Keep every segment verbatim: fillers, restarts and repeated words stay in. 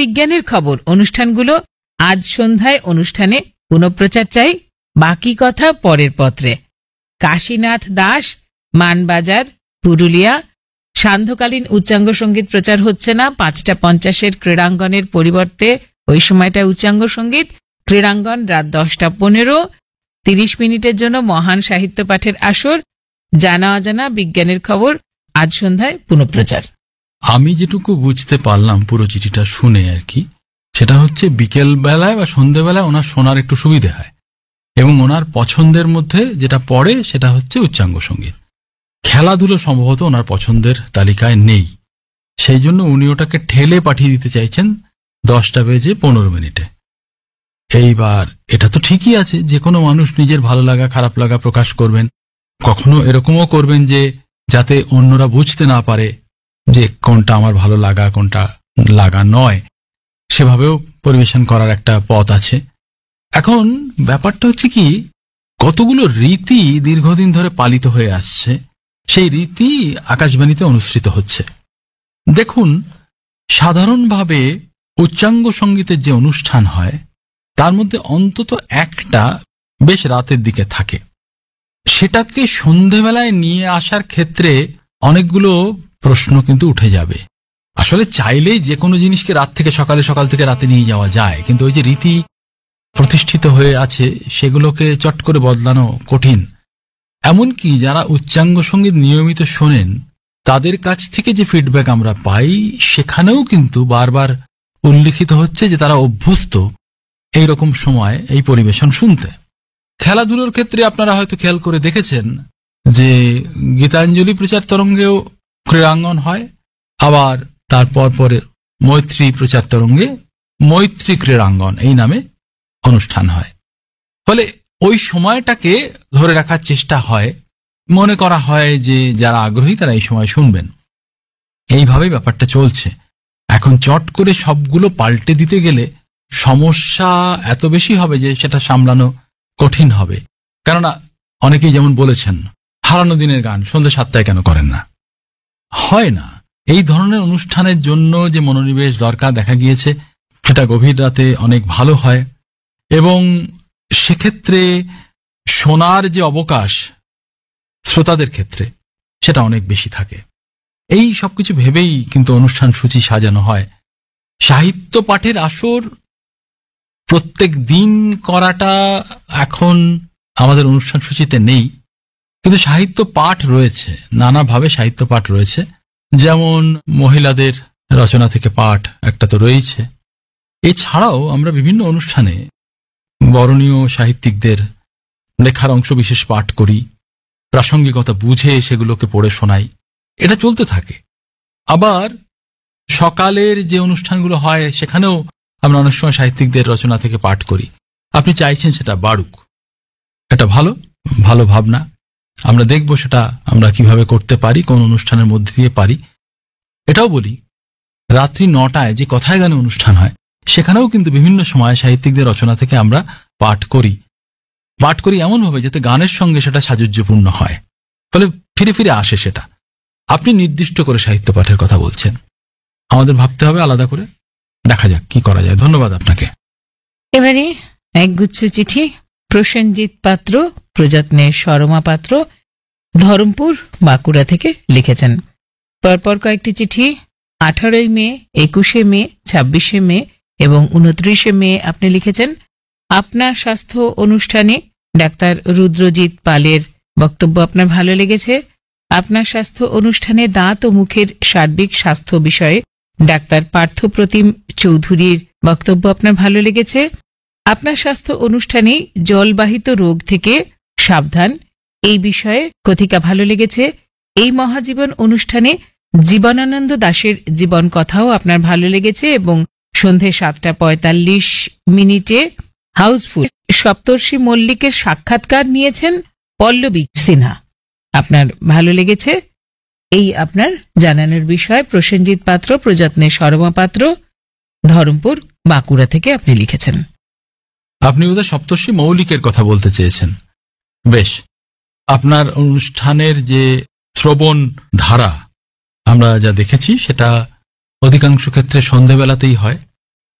বিজ্ঞানের খবর অনুষ্ঠানগুলো আজ সন্ধ্যায় অনুষ্ঠানে পুনঃপ্রচার চাই। বাকি কথা পরের পত্রে। কাশীনাথ দাস, মানবাজার, পুরুলিয়া। সান্ধ্যকালীন উচ্চাঙ্গ সঙ্গীত প্রচার হচ্ছে না। পাঁচটা পঞ্চাশের ক্রীড়াঙ্গনের পরিবর্তে ওই সময়টা উচ্চাঙ্গ সঙ্গীত। ক্রীড়াঙ্গন রাত দশটা পনেরো। তিরিশ মিনিটের জন্য মহান সাহিত্য পাঠের আসর। জানা অজানা বিজ্ঞানের খবর আজ সন্ধ্যায় পুনঃপ্রচার। আমি যেটুকু বুঝতে পারলাম পুরো চিঠিটা শুনে আর কি, সেটা হচ্ছে বিকেল বেলায় বা সন্ধ্যেবেলায় ওনার শোনার একটু সুবিধে হয়, এবং ওনার পছন্দের মধ্যে যেটা পড়ে সেটা হচ্ছে উচ্চাঙ্গ সঙ্গীত। খেলাধুলো সম্ভবত ওনার পছন্দের তালিকায় নেই, সেই জন্য উনি ওটাকে ঠেলে পাঠিয়ে দিতে চাইছেন দশটা বেজে পনেরো মিনিটে। এইবার এটা তো ঠিকই আছে, যে কোনো মানুষ নিজের ভালো লাগা খারাপ লাগা প্রকাশ করবেন, কখনো এরকমও করবেন যে যাতে অন্যরা বুঝতে না পারে যে কোনটা আমার ভালো লাগা কোনটা লাগা নয়, সেভাবেও পরিবেশন করার একটা পথ আছে। এখন ব্যাপারটা হচ্ছে কি, কতগুলো রীতি দীর্ঘদিন ধরে পালিত হয়ে আসছে, সেই রীতি আকাশবাণীতে অনুসৃত হচ্ছে। দেখুন, সাধারণভাবে উচ্চাঙ্গ সঙ্গীতের যে অনুষ্ঠান হয় তার মধ্যে অন্তত একটা বেশ রাতের দিকে থাকে। সেটাকে সন্ধেবেলায় নিয়ে আসার ক্ষেত্রে অনেকগুলো প্রশ্ন কিন্তু উঠে যাবে। আসলে চাইলেই যে কোনো জিনিসকে রাত থেকে সকালে, সকাল থেকে রাতে নিয়ে যাওয়া যায়, কিন্তু ওই যে রীতি প্রতিষ্ঠিত হয়ে আছে সেগুলোকে চট করে বদলানো কঠিন। এমনকি যারা উচ্চাঙ্গ সঙ্গীত নিয়মিত শোনেন তাদের কাছ থেকে যে ফিডব্যাক আমরা পাই সেখানেও কিন্তু বারবার উল্লিখিত হচ্ছে যে তারা অভ্যস্ত এইরকম সময় এই পরিবেশন শুনতে। খেলাধুলোর ক্ষেত্রে আপনারা হয়তো খেয়াল করে দেখেছেন যে গীতাঞ্জলি প্রচার তরঙ্গেও ক্রীড়াঙ্গন হয়, আবার তারপর পরে মৈত্রী প্রচার তরঙ্গে মৈত্রী ক্রীড়াঙ্গন এই নামে অনুষ্ঠান হয়। ফলে ওই সময়টাকে ধরে রাখার চেষ্টা হয়, মনে করা হয় যে যারা আগ্রহী তারা এই সময় শুনবেন। এইভাবেই ব্যাপারটা চলছে। এখন চট করে সবগুলো পাল্টে দিতে গেলে সমস্যা এত বেশি হবে যে সেটা সামলানো কঠিন হবে। কেননা অনেকেই যেমন বলেছেন, হারানো দিনের গান সন্ধ্যে সাতটায় কেন করেন না? হয় না। এই ধরনের অনুষ্ঠানের জন্য যে মনোনিবেশ দরকার দেখা গিয়েছে সেটা গভীর রাতে অনেক ভালো হয়, এবং সেক্ষেত্রে শোনার যে অবকাশ শ্রোতাদের ক্ষেত্রে সেটা অনেক বেশি থাকে। এই সবকিছু ভেবেই কিন্তু অনুষ্ঠান সূচি সাজানো হয়। সাহিত্য পাঠের আসর প্রত্যেক দিন করাটা এখন আমাদের অনুষ্ঠান সূচিতে নেই, কিন্তু সাহিত্য পাঠ রয়েছে, নানাভাবে সাহিত্য পাঠ রয়েছে। যেমন মহিলাদের রচনা থেকে পাঠ একটা তো রয়েছে। এছাড়াও আমরা বিভিন্ন অনুষ্ঠানে বরণীয় সাহিত্যিকদের লেখার অংশ বিশেষ পাঠ করি, প্রাসঙ্গিকতা বুঝে সেগুলোকে পড়ে শোনাই, এটা চলতে থাকে। আবার সকালের যে অনুষ্ঠানগুলো হয় সেখানেও আমরা অনেক সময় সাহিত্যিকদের রচনা থেকে পাঠ করি। আপনি চাইছেন সেটা বাড়ুক, এটা ভালো ভালো ভাবনা। আমরা দেখব সেটা আমরা কিভাবে করতে পারি, কোন অনুষ্ঠানের মধ্যে দিয়ে পারি। এটাও বলি, রাত্রি নটায় যে কথায় গানে অনুষ্ঠান হয় সেখানেও কিন্তু বিভিন্ন সময় সাহিত্যিকদের রচনা থেকে আমরা পাঠ করি। পাঠ করি এমনভাবে যাতে গানের সঙ্গে সেটা সাযুজ্যপূর্ণ হয়, ফলে ফিরে ফিরে আসে সেটা। আপনি নির্দিষ্ট করে সাহিত্য পাঠের কথা বলছেন, আমাদের ভাবতে হবে আলাদা করে। দেখা যাক কি করা যায়। ধন্যবাদ আপনাকে। এবারে একগুচ্ছ চিঠি। প্রসেনজিৎ পাত্র, প্রযত্নের সরমা পাত্র, ধরমপুর, বাঁকুড়া থেকে লিখেছেন। পরপর কয়েকটি চিঠি। আঠারোই মে, একুশে মে, ছাব্বিশে মে এবং উনত্রিশে মে আপনি লিখেছেন আপনার স্বাস্থ্য অনুষ্ঠানে ডাক্তার রুদ্রজিৎ পালের বক্তব্য আপনার ভালো লেগেছে। আপনার স্বাস্থ্য অনুষ্ঠানে দাঁত ও মুখের সার্বিক স্বাস্থ্য বিষয়ে ডাক্তার পার্থপ্রতিম চৌধুরীর বক্তব্য আপনার ভালো লেগেছে। আপনার স্বাস্থ্য অনুষ্ঠানে জলবাহিত রোগ থেকে সাবধান এই বিষয়ে কথিকা ভালো লেগেছে। এই মহাজীবন অনুষ্ঠানে জীবনানন্দ দাশের জীবন কথাও আপনার ভালো লেগেছে, এবং সন্ধে সাতটা পঁয়তাল্লিশ মিনিটে হাউসফুল সপ্তর্ষি মল্লিকের সাক্ষাৎকার নিয়েছেন পল্লবী সিনহা, আপনার ভালো লেগেছে। এই আপনার জানানোর বিষয়। প্রসেনজিৎ পাত্র, প্রযত্নের সরমা পাত্র, ধরমপুর, বাঁকুড়া থেকে আপনি লিখেছেন। আপনি বোধহয় সপ্তর্ষি মৌলিকের কথা বলতে চেয়েছেন। বেশ, আপনার অনুষ্ঠানের যে শ্রবণ ধারা আমরা যা দেখেছি সেটা অধিকাংশ ক্ষেত্রে সন্ধেবেলাতেই হয়,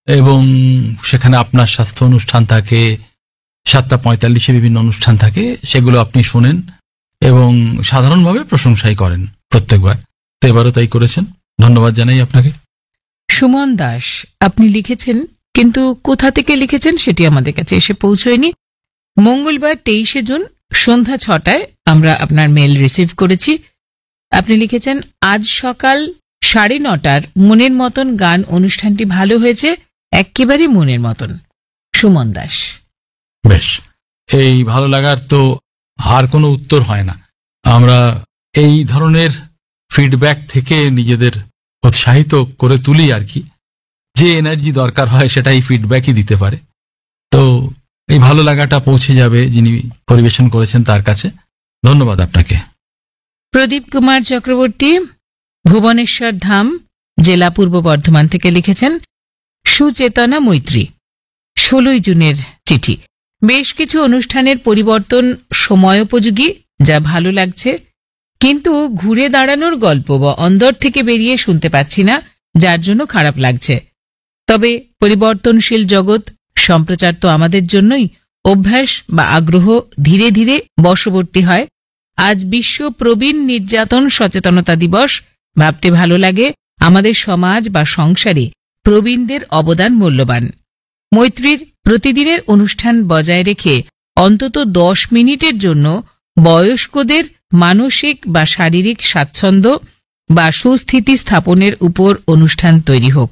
এবং সেখানে আপনার স্বাস্থ্য অনুষ্ঠান থাকে, সাতটা পঁয়তাল্লিশে বিভিন্ন অনুষ্ঠান থাকে, সেগুলো আপনি শোনেন এবং সাধারণভাবে প্রশংসাই করেন প্রত্যেকবার। তো এবারও তাই করেছেন, ধন্যবাদ জানাই আপনাকে। সুমন দাস আপনি লিখেছেন, কিন্তু কোথা থেকে লিখেছেন সেটি আমাদের কাছে এসে পৌঁছয়নি। মঙ্গলবার তেইশে জুন সন্ধ্যা ছটায় আমরা আপনার মেল রিসিভ করেছি। আপনি লিখেছেন, আজ সকাল সাড়ে নটার মনের মতন গান অনুষ্ঠানটি ভালো হয়েছে, একেবারে মনের মতন। সুমন দাস। বেশ, এই ভালো লাগার তো আর কোনো উত্তর হয় না। আমরা এই ধরনের ফিডব্যাক থেকে নিজেদের উৎসাহিত করে তুলি আর কি। যে এনার্জি দরকার হয় সেটা এই ফিডব্যাকই দিতে পারে। তো এই ভালো লাগাটা পৌঁছে যাবে যিনি পরিবেশন করেছেন তার কাছে। ধন্যবাদ আপনাকে। প্রদীপ কুমার চক্রবর্তী ভুবনেশ্বর ধাম, জেলা পূর্ব বর্ধমান থেকে লিখেছেন, সুচেতনা মৈত্রী, ষোলোই জুনের চিঠি। বেশ কিছু অনুষ্ঠানের পরিবর্তন সময়োপযোগী, যা ভালো লাগছে, কিন্তু ঘুরে দাঁড়ানোর গল্প বা অন্দর থেকে বেরিয়ে শুনতে পাচ্ছি না, যার জন্য খারাপ লাগছে। তবে পরিবর্তনশীল জগৎ সম্প্রচার তো আমাদের জন্যই, অভ্যাস বা আগ্রহ ধীরে ধীরে বশবর্তী হয়। আজ বিশ্ব প্রবীণ নির্যাতন সচেতনতা দিবস। ভাবতে ভালো লাগে আমাদের সমাজ বা সংসারে প্রবীণদের অবদান মূল্যবান। মৈত্রীর প্রতিদিনের অনুষ্ঠান বজায় রেখে অন্তত দশ মিনিটের জন্য বয়স্কদের মানসিক বা শারীরিক স্বাচ্ছন্দ্য বা সুস্থিতি স্থাপনের উপর অনুষ্ঠান তৈরি হোক।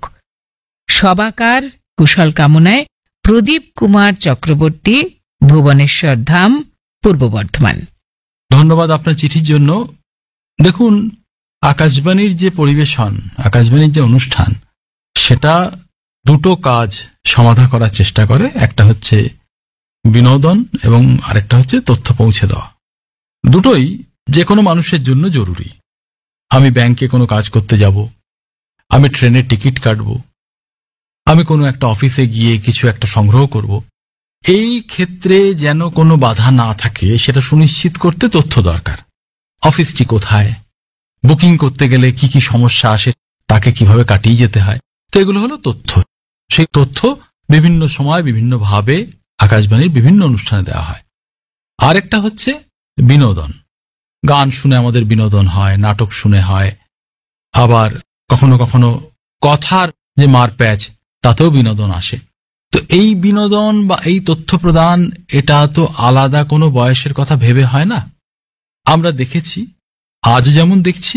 সবাকার কুশল কামনায় প্রদীপ কুমার চক্রবর্তী, ভুবনেশ্বর ধাম, পূর্ব বর্ধমান। ধন্যবাদ আপনার চিঠির জন্য। দেখুন, আকাশবাণীর যে পরিবেশন, আকাশবাণীর যে অনুষ্ঠান, সেটা দুটো কাজ সমাধা করার চেষ্টা করে। একটা হচ্ছে বিনোদন এবং আরেকটা হচ্ছে তথ্য পৌঁছে দেওয়া। দুটোই যে কোনো মানুষের জন্য জরুরি। আমি ব্যাংকে কোনো কাজ করতে যাব, আমি ট্রেনের টিকিট কাটব, আমি কোনো একটা অফিসে গিয়ে কিছু একটা সংগ্রহ করব, এই ক্ষেত্রে যেন কোনো বাধা না থাকে সেটা সুনিশ্চিত করতে তথ্য দরকার। অফিসটি কোথায়, বুকিং করতে গেলে কি কি সমস্যা আসে, তাকে কিভাবে কাটিয়ে যেতে হয়, তো এগুলো হলো তথ্য। সেই তথ্য বিভিন্ন সময় বিভিন্নভাবে আকাশবাণীর বিভিন্ন অনুষ্ঠানে দেওয়া হয়। আরেকটা হচ্ছে বিনোদন। গান শুনে আমাদের বিনোদন হয়, নাটক শুনে হয়, আবার কখনো কখনো কথার যে মারপ্যাচ, তাতেও বিনোদন আসে। তো এই বিনোদন বা এই তথ্য প্রদান, এটা তো আলাদা কোনো বয়সের কথা ভেবে হয় না। আমরা দেখেছি, আজও যেমন দেখছি,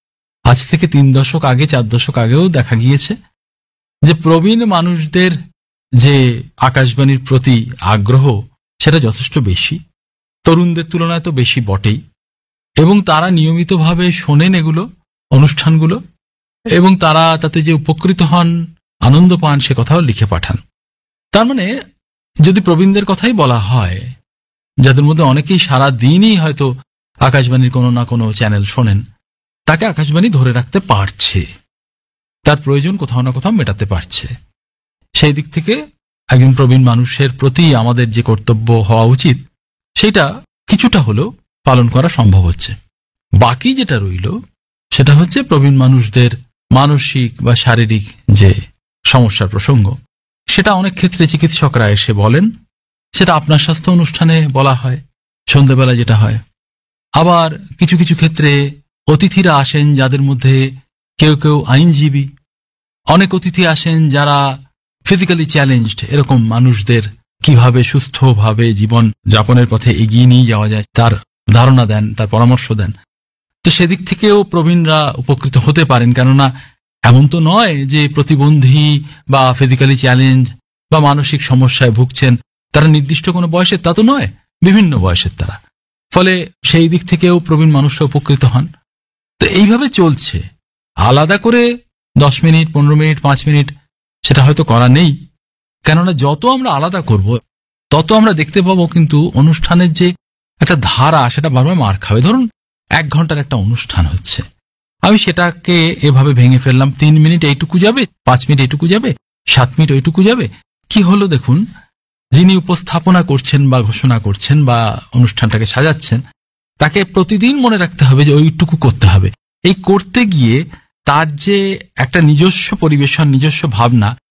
আজ থেকে তিন দশক আগে, চার দশক আগেও দেখা গিয়েছে যে প্রবীণ মানুষদের যে আকাশবাণীর প্রতি আগ্রহ, সেটা যথেষ্ট বেশি, তরুণদের তুলনায় তো বেশি বটেই। এবং তারা নিয়মিতভাবে শোনেন এগুলো অনুষ্ঠানগুলো, এবং তারা তাতে যে উপকৃত হন, আনন্দ পান, সে কথাও লিখে পাঠান। তার মানে যদি প্রবীণদের কথাই বলা হয়, যাদের মধ্যে অনেকেই সারা দিনই হয়তো আকাশবাণীর কোনো না কোনো চ্যানেল শোনেন, তাকে আকাশবাণী ধরে রাখতে পারছে, তার প্রয়োজন কোথাও না কোথাও মেটাতে পারছে। সেই দিক থেকে একজন প্রবীণ মানুষের প্রতি আমাদের যে কর্তব্য হওয়া উচিত, সেটা কিছুটা হলেও পালন করা সম্ভব হচ্ছে। বাকি যেটা রইল সেটা হচ্ছে প্রবীণ মানুষদের মানসিক বা শারীরিক যে সমস্যার প্রসঙ্গ, সেটা অনেক ক্ষেত্রে চিকিৎসকরা এসে বলেন। সেটা আপনার স্বাস্থ্য অনুষ্ঠানে বলা হয়, সন্ধ্যেবেলা যেটা হয়। আবার কিছু কিছু ক্ষেত্রে অতিথিরা আসেন যাদের মধ্যে কেউ কেউ আইনজীবী, অনেক অতিথি আসেন যারা ফিজিক্যালি চ্যালেঞ্জড। এরকম মানুষদের কিভাবে সুস্থভাবে জীবন যাপনের পথে এগিয়ে নিয়ে যাওয়া যায় তার ধারণা দেন, তার পরামর্শ দেন। তো সেদিক থেকেও প্রবীণরা উপকৃত হতে পারেন। কেননা এমন তো নয় যে প্রতিবন্ধী বা ফিজিক্যালি চ্যালেঞ্জ বা মানসিক সমস্যায় ভুগছেন তারা নির্দিষ্ট কোনো বয়সের, তা তো নয়, বিভিন্ন বয়সের তারা। ফলে সেই দিক থেকেও প্রবীণ মানুষরা উপকৃত হন। তো এইভাবে চলছে। আলাদা করে দশ মিনিট, পনেরো মিনিট, পাঁচ মিনিট সেটা হয়তো করা নেই। কেননা যত আমরা আলাদা করব, তত আমরা দেখতে পাবো কিন্তু অনুষ্ঠানের যে একটা ধারা, সেটা বারবার মার খাবে। ধরুন এক ঘন্টার একটা অনুষ্ঠান হচ্ছে, আমি সেটাকে এভাবে ভেঙে ফেললাম, তিন মিনিট এইটুকু যাবে, পাঁচ মিনিট এইটুকু যাবে, সাত মিনিট ওইটুকু যাবে। কি হলো দেখুন, যিনি উপস্থাপনা করছেন বা ঘোষণা করছেন বা অনুষ্ঠানটাকে সাজাচ্ছেন, তাকে প্রতিদিন মনে রাখতে হবে যে ওইটুকু করতে হবে। এই করতে গিয়ে তার যে একটা নিজস্ব পরিবেশন, নিজস্ব ভাবনা,